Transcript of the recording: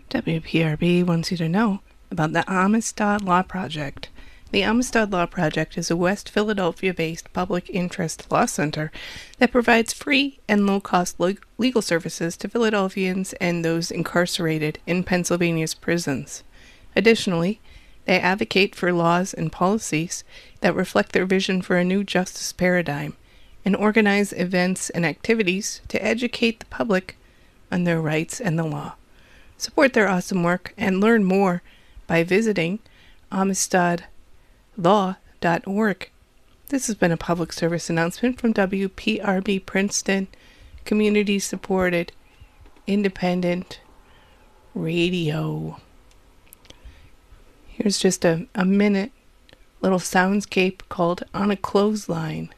WPRB wants you to know about the Amistad Law Project. The Amistad Law Project is a West Philadelphia-based public interest law center that provides free and low-cost legal services to Philadelphians and those incarcerated in Pennsylvania's prisons. Additionally, they advocate for laws and policies that reflect their vision for a new justice paradigm and organize events and activities to educate the public on their rights and the law. Support their awesome work and learn more by visiting amistadlaw.org. This has been a public service announcement from WPRB Princeton, community-supported, independent radio. Here's just a minute little soundscape called On a Clothesline.